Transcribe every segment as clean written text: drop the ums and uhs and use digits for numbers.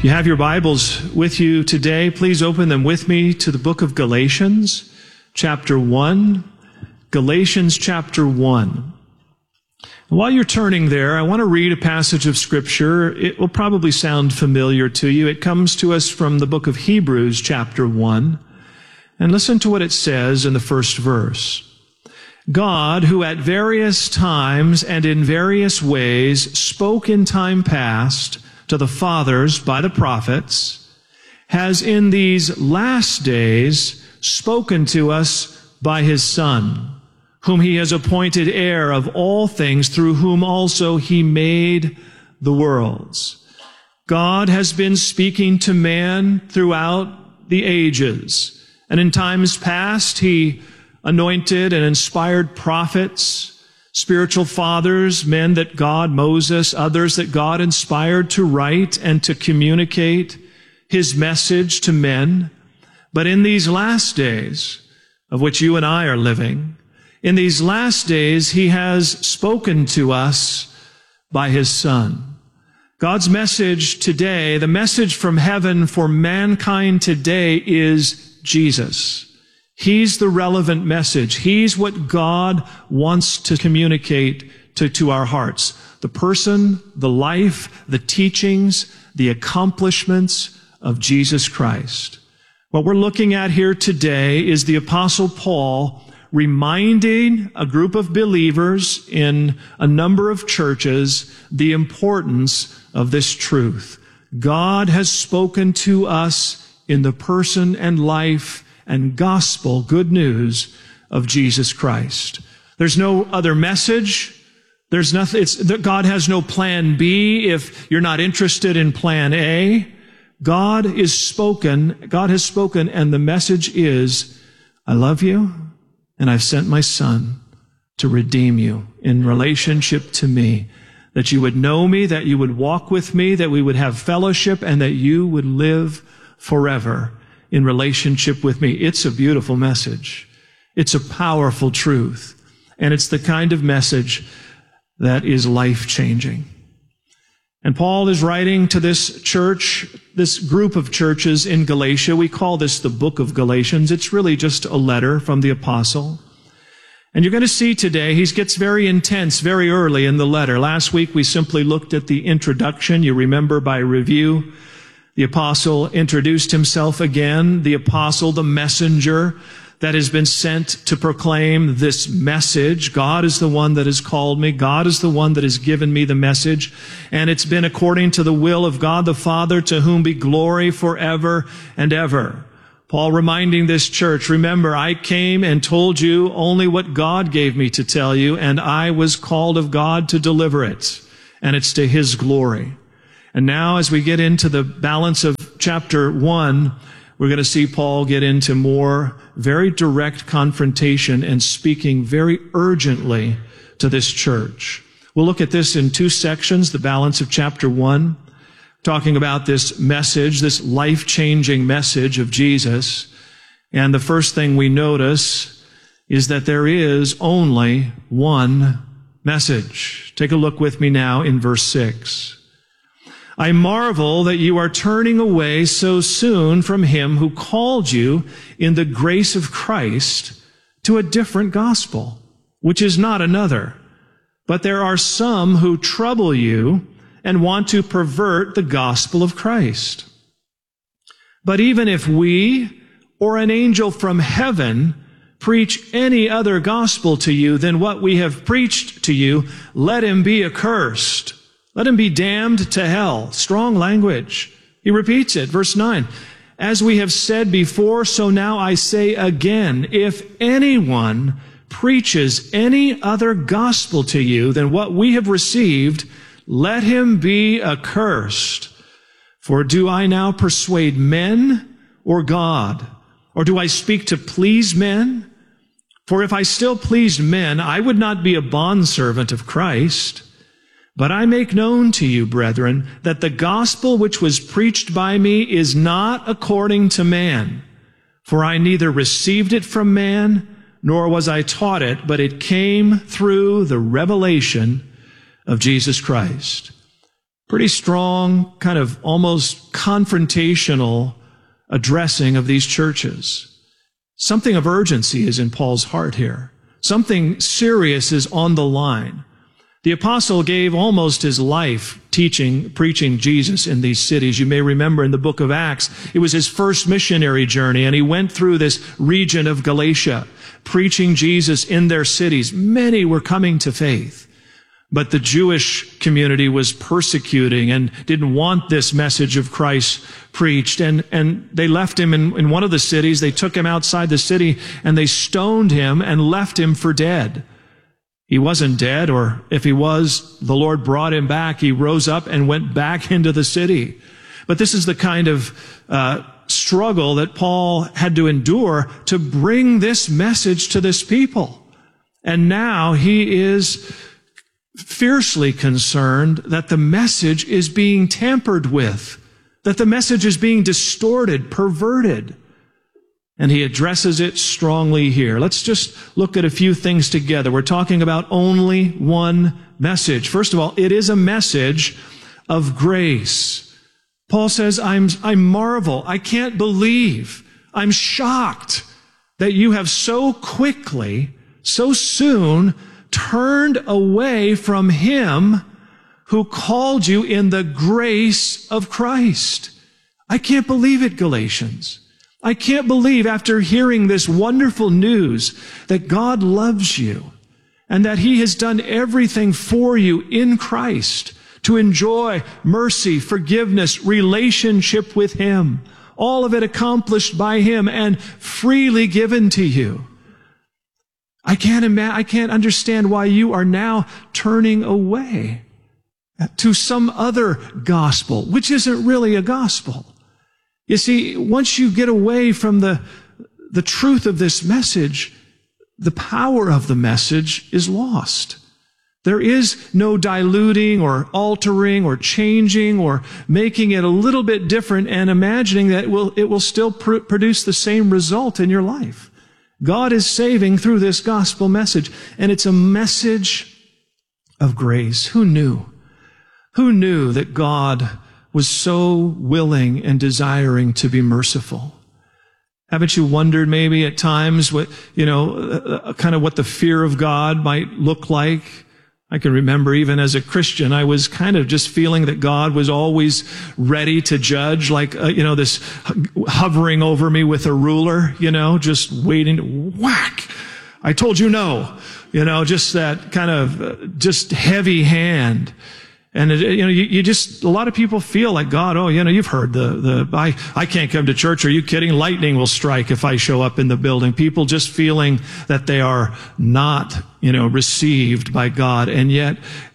If you have your Bibles with you today, please open them with me to the book of Galatians, chapter 1. Galatians chapter 1. And while you're turning there, I want to read a passage of Scripture. It will probably sound familiar to you. It comes to us from the book of Hebrews, chapter 1. And listen to what it says in the first verse. God, who at various times and in various ways spoke in time past to the fathers by the prophets, has in these last days spoken to us by his Son, whom he has appointed heir of all things, through whom also he made the worlds. God has been speaking to man throughout the ages, and in times past he anointed and inspired prophets, spiritual fathers, men that God, Moses, others that God inspired to write and to communicate his message to men. But in these last days, of which you and I are living, in these last days, he has spoken to us by his Son. God's message today, the message from heaven for mankind today, is Jesus. He's the relevant message. He's what God wants to communicate to our hearts. The person, the life, the teachings, the accomplishments of Jesus Christ. What we're looking at here today is the Apostle Paul reminding a group of believers in a number of churches the importance of this truth. God has spoken to us in the person and life and gospel, good news of Jesus Christ. There's no other message. There's nothing. God has no plan B if you're not interested in plan A. God has spoken, and the message is, I love you, and I've sent my Son to redeem you in relationship to me, that you would know me, that you would walk with me, that we would have fellowship, and that you would live forever in relationship with me. It's a beautiful message. It's a powerful truth. And it's the kind of message that is life-changing. And Paul is writing to this church, this group of churches in Galatia. We call this the book of Galatians. It's really just a letter from the apostle. And you're going to see today, he gets very intense very early in the letter. Last week we simply looked at the introduction. You remember by review. The apostle introduced himself again, the apostle, the messenger that has been sent to proclaim this message. God is the one that has called me. God is the one that has given me the message. And it's been according to the will of God the Father, to whom be glory forever and ever. Paul reminding this church, remember, I came and told you only what God gave me to tell you, and I was called of God to deliver it. And it's to his glory. And now as we get into the balance of chapter 1, we're going to see Paul get into more very direct confrontation and speaking very urgently to this church. We'll look at this in two sections, the balance of chapter 1, talking about this message, this life-changing message of Jesus. And the first thing we notice is that there is only one message. Take a look with me now in verse 6. I marvel that you are turning away so soon from him who called you in the grace of Christ to a different gospel, which is not another. But there are some who trouble you and want to pervert the gospel of Christ. But even if we or an angel from heaven preach any other gospel to you than what we have preached to you, let him be accursed. Let him be damned to hell. Strong language. He repeats it. Verse 9. As we have said before, so now I say again, if anyone preaches any other gospel to you than what we have received, let him be accursed. For do I now persuade men or God? Or do I speak to please men? For if I still pleased men, I would not be a bondservant of Christ. But I make known to you, brethren, that the gospel which was preached by me is not according to man. For I neither received it from man, nor was I taught it, but it came through the revelation of Jesus Christ. pretty strong, kind of almost confrontational addressing of these churches. Something of urgency is in Paul's heart here. Something serious is on the line. The apostle gave almost his life preaching Jesus in these cities. You may remember in the book of Acts, it was his first missionary journey, and he went through this region of Galatia, preaching Jesus in their cities. Many were coming to faith. But the Jewish community was persecuting and didn't want this message of Christ preached. And they left him in one of the cities. They took him outside the city and they stoned him and left him for dead. He wasn't dead, or if he was, the Lord brought him back. He rose up and went back into the city. But this is the kind of struggle that Paul had to endure to bring this message to this people. And now he is fiercely concerned that the message is being tampered with, that the message is being distorted, perverted. And he addresses it strongly here. Let's just look at a few things together. We're talking about only one message. First of all, it is a message of grace. Paul says, I marvel, I can't believe, I'm shocked that you have so quickly, so soon turned away from him who called you in the grace of Christ. I can't believe it, Galatians. I can't believe, after hearing this wonderful news, that God loves you and that he has done everything for you in Christ to enjoy mercy, forgiveness, relationship with him, all of it accomplished by him and freely given to you. I can't understand why you are now turning away to some other gospel, which isn't really a gospel. You see, once you get away from the truth of this message, the power of the message is lost. There is no diluting or altering or changing or making it a little bit different and imagining that it will still produce the same result in your life. God is saving through this gospel message, and it's a message of grace. Who knew? Who knew that God was so willing and desiring to be merciful? Haven't you wondered maybe at times what, kind of what the fear of God might look like? I can remember even as a Christian, I was kind of just feeling that God was always ready to judge, like, this hovering over me with a ruler, just waiting to whack. I told you no, just that kind of just heavy hand. And, you just, a lot of people feel like God, you've heard I can't come to church. Are you kidding? Lightning will strike if I show up in the building. People just feeling that they are not, received by God. And yet,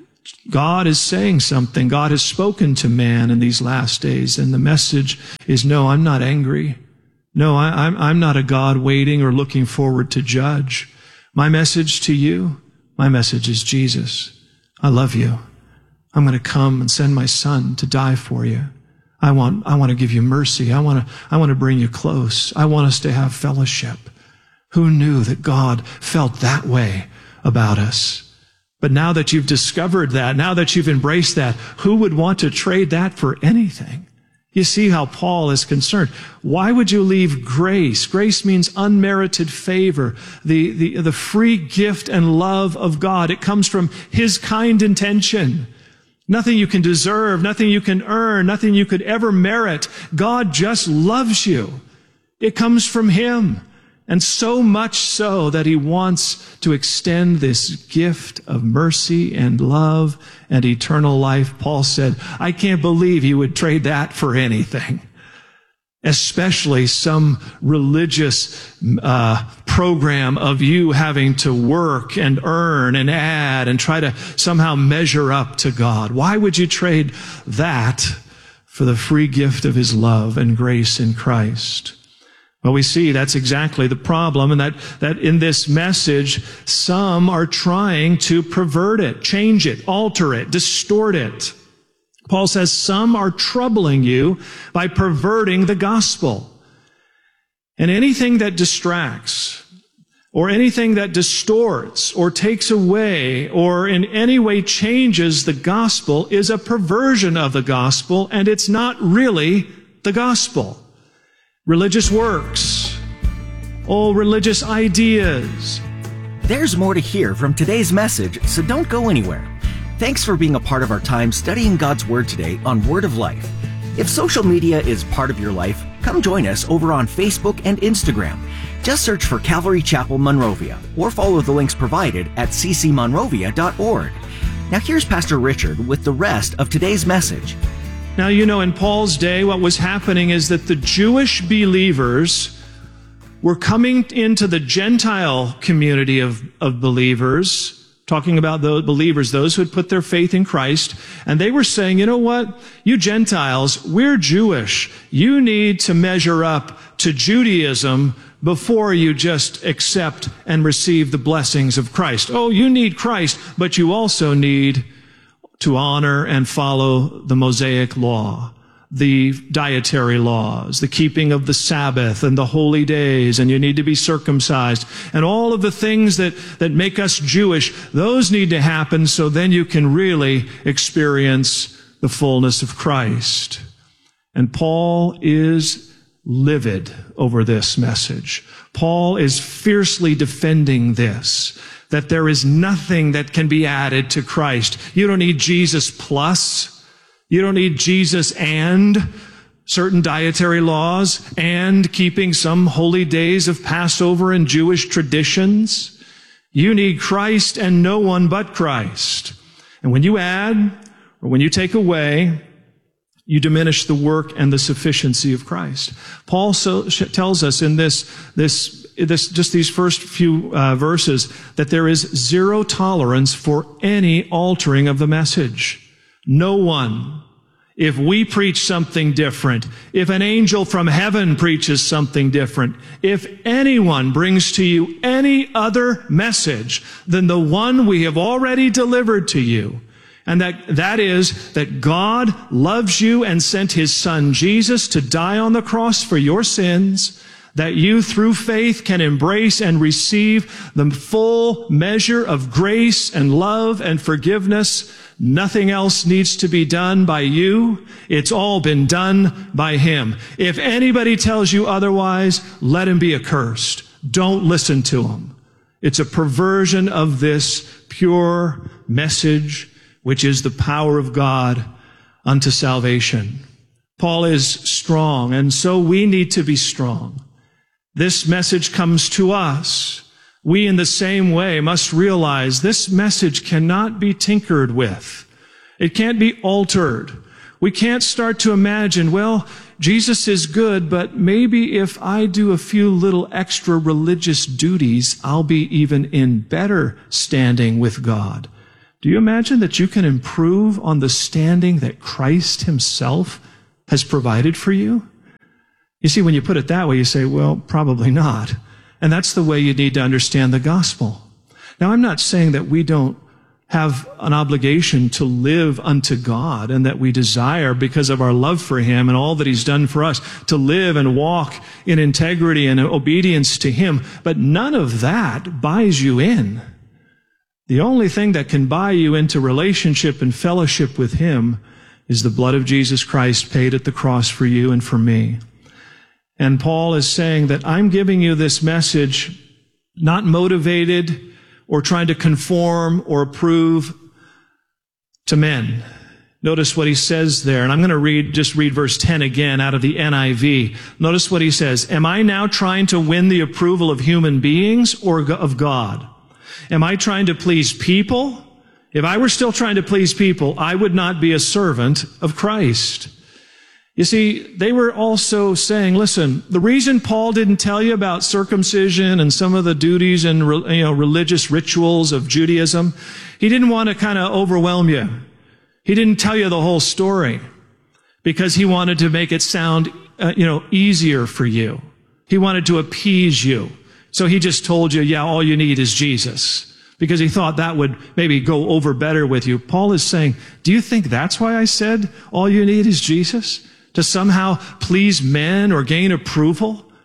God is saying something. God has spoken to man in these last days. And the message is, no, I'm not angry. No, I'm not a God waiting or looking forward to judge. My message to you, my message is Jesus. I love you. I'm going to come and send my son to die for you. I want to give you mercy. I want to bring you close. I want us to have fellowship. Who knew that God felt that way about us? But now that you've discovered that, now that you've embraced that, who would want to trade that for anything? You see how Paul is concerned. Why would you leave grace? Grace means unmerited favor, the free gift and love of God. It comes from his kind intention. Nothing you can deserve, nothing you can earn, nothing you could ever merit. God just loves you. It comes from him. And so much so that he wants to extend this gift of mercy and love and eternal life. Paul said, I can't believe you would trade that for anything. Especially some religious program of you having to work and earn and add and try to somehow measure up to God. Why would you trade that for the free gift of his love and grace in Christ? Well, we see that's exactly the problem, and that in this message, some are trying to pervert it, change it, alter it, distort it. Paul says some are troubling you by perverting the gospel. And anything that distracts, or anything that distorts or takes away or in any way changes the gospel is a perversion of the gospel, and it's not really the gospel. Religious works, religious ideas. There's more to hear from today's message, so don't go anywhere. Thanks for being a part of our time studying God's Word today on Word of Life. If social media is part of your life, come join us over on Facebook and Instagram. Just search for Calvary Chapel Monrovia or follow the links provided at ccmonrovia.org. Now here's Pastor Richard with the rest of today's message. Now, in Paul's day, what was happening is that the Jewish believers were coming into the Gentile community of believers, talking about the believers, those who had put their faith in Christ, and they were saying, you know what? You Gentiles, we're Jewish. You need to measure up to Judaism before you just accept and receive the blessings of Christ. Oh, you need Christ, but you also need to honor and follow the Mosaic law, the dietary laws, the keeping of the Sabbath and the holy days, and you need to be circumcised. And all of the things that make us Jewish, those need to happen so then you can really experience the fullness of Christ. And Paul is livid over this message. Paul is fiercely defending this, that there is nothing that can be added to Christ. You don't need Jesus plus. You don't need Jesus and certain dietary laws and keeping some holy days of Passover and Jewish traditions. You need Christ and no one but Christ. And when you add or when you take away, you diminish the work and the sufficiency of Christ. Paul tells us in just these first few verses that there is zero tolerance for any altering of the message. No one. If we preach something different, if an angel from heaven preaches something different, if anyone brings to you any other message than the one we have already delivered to you, and that is that God loves you and sent His Son Jesus to die on the cross for your sins, that you through faith can embrace and receive the full measure of grace and love and forgiveness. Nothing else needs to be done by you. It's all been done by Him. If anybody tells you otherwise, let him be accursed. Don't listen to him. It's a perversion of this pure message, which is the power of God unto salvation. Paul is strong, and so we need to be strong. This message comes to us. We, in the same way, must realize this message cannot be tinkered with. It can't be altered. We can't start to imagine, well, Jesus is good, but maybe if I do a few little extra religious duties, I'll be even in better standing with God. Do you imagine that you can improve on the standing that Christ Himself has provided for you? You see, when you put it that way, you say, well, probably not. And that's the way you need to understand the gospel. Now, I'm not saying that we don't have an obligation to live unto God and that we desire, because of our love for Him and all that He's done for us, to live and walk in integrity and obedience to Him. But none of that buys you in. The only thing that can buy you into relationship and fellowship with Him is the blood of Jesus Christ paid at the cross for you and for me. And Paul is saying that I'm giving you this message not motivated or trying to conform or approve to men. Notice what he says there, and I'm going to just read verse 10 again out of the NIV. Notice what he says. Am I now trying to win the approval of human beings or of God? Am I trying to please people? If I were still trying to please people, I would not be a servant of Christ. You see, they were also saying, listen, the reason Paul didn't tell you about circumcision and some of the duties and religious rituals of Judaism, he didn't want to kind of overwhelm you. He didn't tell you the whole story because he wanted to make it sound, easier for you. He wanted to appease you. So he just told you, all you need is Jesus, because he thought that would maybe go over better with you. Paul is saying, do you think that's why I said all you need is Jesus? To somehow please men or gain approval?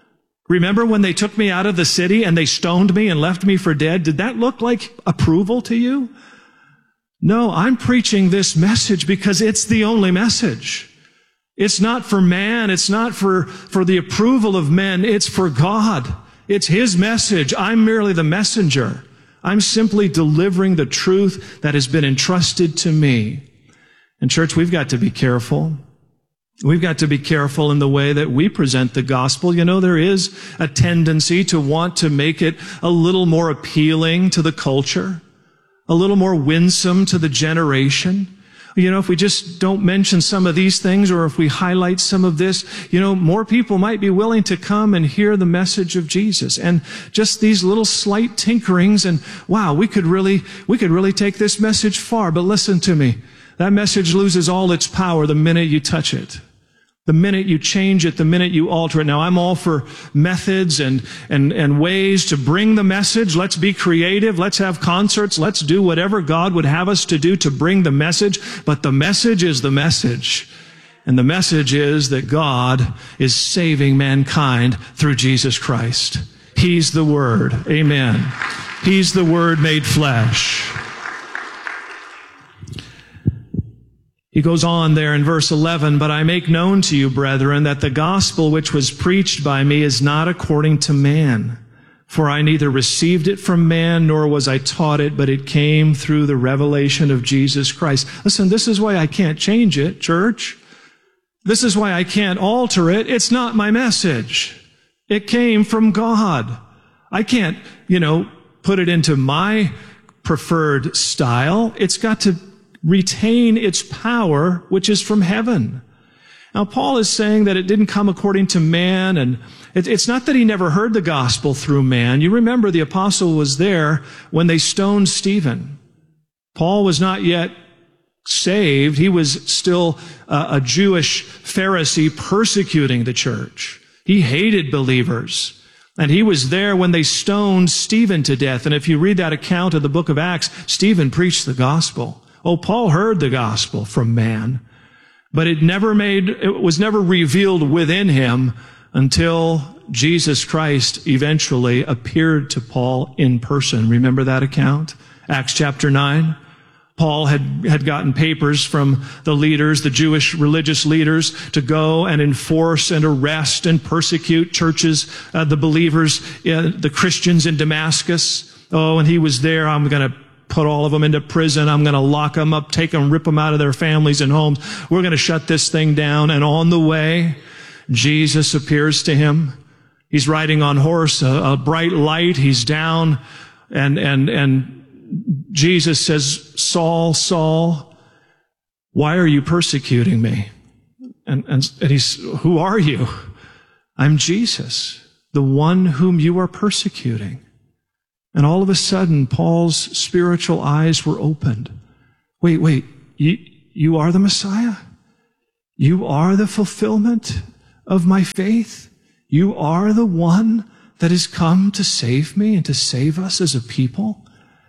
Remember when they took me out of the city and they stoned me and left me for dead? Did that look like approval to you? No, I'm preaching this message because it's the only message. It's not for man. It's not for the approval of men. It's for God. It's His message. I'm merely the messenger. I'm simply delivering the truth that has been entrusted to me. And church, we've got to be careful. We've got to be careful in the way that we present the gospel. You know, there is a tendency to want to make it a little more appealing to the culture, a little more winsome to the generation. You know, if we just don't mention some of these things, or if we highlight some of this, you know, more people might be willing to come and hear the message of Jesus. And just these little slight tinkerings, and wow, we could really take this message far. But listen to me. That message loses all its power the minute you touch it. The minute you change it, the minute you alter it. Now, I'm all for methods and ways to bring the message. Let's be creative. Let's have concerts. Let's do whatever God would have us to do to bring the message. But the message is the message. And the message is that God is saving mankind through Jesus Christ. He's the Word. Amen. He's the Word made flesh. He goes on there in verse 11, "But I make known to you, brethren, that the gospel which was preached by me is not according to man. For I neither received it from man, nor was I taught it, but it came through the revelation of Jesus Christ." Listen, this is why I can't change it, church. This is why I can't alter it. It's not my message. It came from God. I can't, put it into my preferred style. It's got to retain its power, which is from heaven. Now, Paul is saying that it didn't come according to man, and it's not that he never heard the gospel through man. You remember the apostle was there when they stoned Stephen. Paul was not yet saved. He was still a Jewish Pharisee persecuting the church. He hated believers. And he was there when they stoned Stephen to death. And if you read that account of the book of Acts, Stephen preached the gospel. Oh, Paul heard the gospel from man, but it was never revealed within him until Jesus Christ eventually appeared to Paul in person. Remember that account? Acts chapter 9. Paul had gotten papers from the leaders, the Jewish religious leaders, to go and enforce and arrest and persecute churches, the believers, the Christians in Damascus. Oh, and he was there. I'm going to put all of them into prison. I'm going to lock them up, take them, rip them out of their families and homes. We're going to shut this thing down. And on the way, Jesus appears to him. He's riding on horse, a bright light. He's down, and Jesus says, "Saul, Saul, why are you persecuting me?" And he's, "Who are you?" "I'm Jesus, the one whom you are persecuting." And all of a sudden, Paul's spiritual eyes were opened. Wait, you are the Messiah? You are the fulfillment of my faith? You are the one that has come to save me and to save us as a people?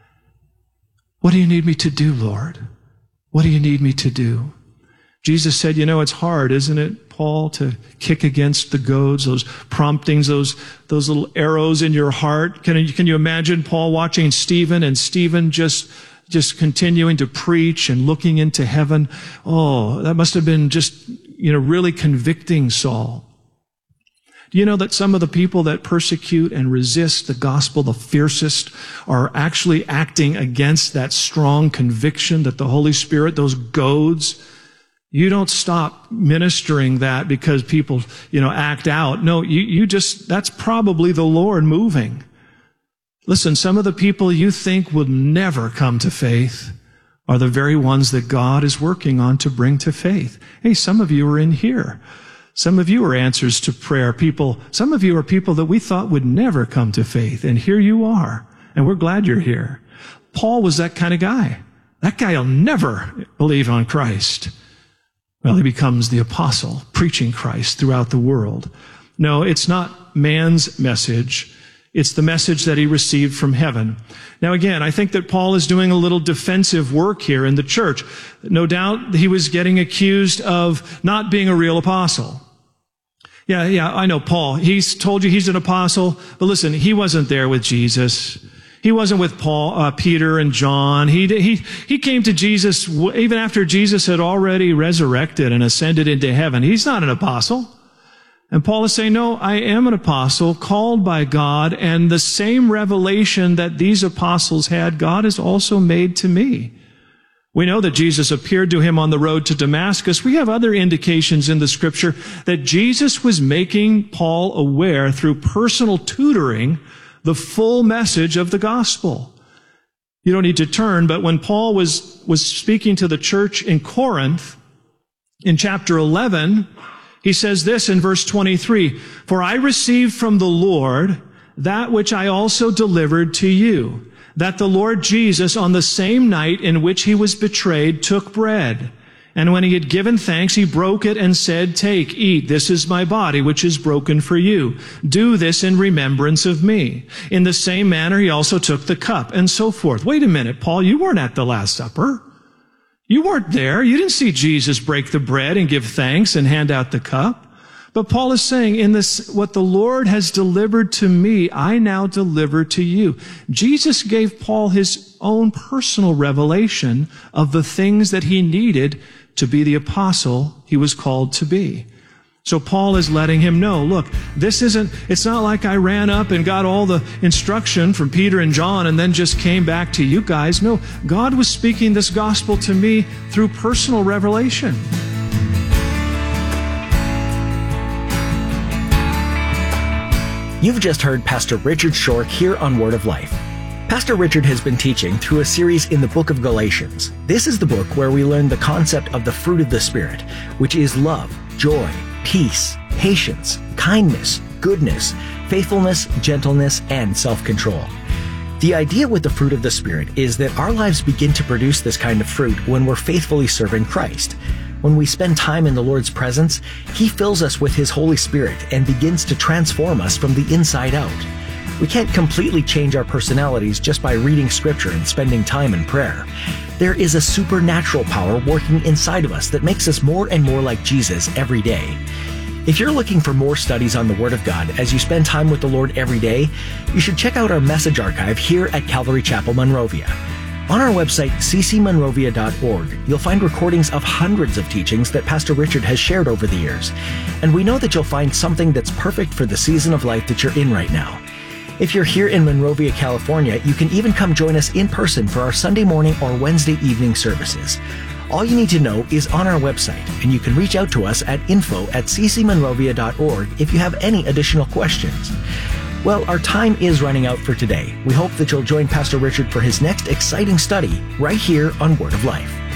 What do you need me to do, Lord? What do you need me to do? Jesus said, it's hard, isn't it, Paul, to kick against the goads, those promptings, those little arrows in your heart? Can you imagine Paul watching Stephen, and Stephen just continuing to preach and looking into heaven? Oh, that must have been just, really convicting Saul. Do you know that some of the people that persecute and resist the gospel the fiercest are actually acting against that strong conviction that the Holy Spirit, those goads? You don't stop ministering that because people, act out. No, that's probably the Lord moving. Listen, some of the people you think will never come to faith are the very ones that God is working on to bring to faith. Hey, some of you are in here. Some of you are answers to prayer. Some of you are people that we thought would never come to faith, and here you are, and we're glad you're here. Paul was that kind of guy. That guy will never believe on Christ. Well, he becomes the apostle, preaching Christ throughout the world. No, it's not man's message. It's the message that he received from heaven. Now again, I think that Paul is doing a little defensive work here in the church. No doubt he was getting accused of not being a real apostle. Yeah, I know Paul. He's told you he's an apostle, but listen, he wasn't there with Jesus. He wasn't with Peter and John. He came to Jesus even after Jesus had already resurrected and ascended into heaven. He's not an apostle. And Paul is saying, no, I am an apostle called by God, and the same revelation that these apostles had, God has also made to me. We know that Jesus appeared to him on the road to Damascus. We have other indications in the scripture that Jesus was making Paul aware through personal tutoring the full message of the gospel. You don't need to turn, but when Paul was speaking to the church in Corinth, in chapter 11, he says this in verse 23, "For I received from the Lord that which I also delivered to you, that the Lord Jesus, on the same night in which he was betrayed, took bread. And when he had given thanks, he broke it and said, 'Take, eat, this is my body, which is broken for you. Do this in remembrance of me.' In the same manner, he also took the cup," and so forth. Wait a minute, Paul, you weren't at the Last Supper. You weren't there. You didn't see Jesus break the bread and give thanks and hand out the cup. But Paul is saying, in this, what the Lord has delivered to me, I now deliver to you. Jesus gave Paul his own personal revelation of the things that he needed to be the apostle he was called to be. So Paul is letting him know, look, it's not like I ran up and got all the instruction from Peter and John and then just came back to you guys. No, God was speaking this gospel to me through personal revelation. You've just heard Pastor Richard Shork here on Word of Life. Pastor Richard has been teaching through a series in the book of Galatians. This is the book where we learn the concept of the fruit of the Spirit, which is love, joy, peace, patience, kindness, goodness, faithfulness, gentleness, and self-control. The idea with the fruit of the Spirit is that our lives begin to produce this kind of fruit when we're faithfully serving Christ. When we spend time in the Lord's presence, He fills us with His Holy Spirit and begins to transform us from the inside out. We can't completely change our personalities just by reading Scripture and spending time in prayer. There is a supernatural power working inside of us that makes us more and more like Jesus every day. If you're looking for more studies on the Word of God as you spend time with the Lord every day, you should check out our message archive here at Calvary Chapel, Monrovia. On our website, ccmonrovia.org, you'll find recordings of hundreds of teachings that Pastor Richard has shared over the years. And we know that you'll find something that's perfect for the season of life that you're in right now. If you're here in Monrovia, California, you can even come join us in person for our Sunday morning or Wednesday evening services. All you need to know is on our website, and you can reach out to us at info@ccmonrovia.org if you have any additional questions. Well, our time is running out for today. We hope that you'll join Pastor Richard for his next exciting study right here on Word of Life.